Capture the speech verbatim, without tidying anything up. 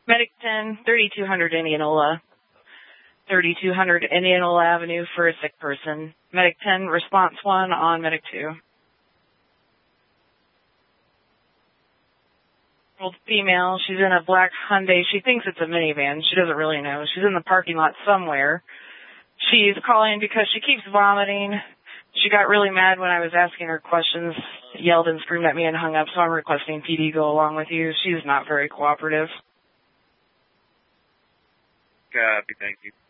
Medic ten, thirty-two hundred Indianola. thirty-two hundred Indianola Avenue for a sick person. Medic ten, response one on Medic two. Old female, she's in a black Hyundai. She thinks it's a minivan. She doesn't really know. She's in the parking lot somewhere. She's calling because she keeps vomiting. She got really mad when I was asking her questions, yelled and screamed at me and hung up, so I'm requesting P D go along with you. She's not very cooperative. Copy, thank you.